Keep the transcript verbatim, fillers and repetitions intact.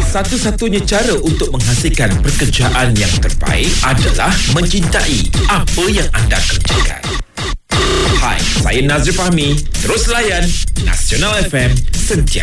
Satu-satunya cara untuk menghasilkan pekerjaan yang terbaik adalah mencintai apa yang anda kerjakan. Hai, saya Nazri Fahmi. Terus layan Nasional F M sentiasa